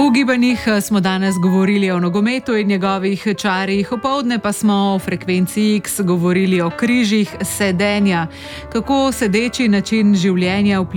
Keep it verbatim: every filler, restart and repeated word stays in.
V gibanjih smo danes govorili o nogometu in njegovih čarih, opoldne pa smo o frekvenci X govorili o križih sedenja, kako sedeči način življenja vpliva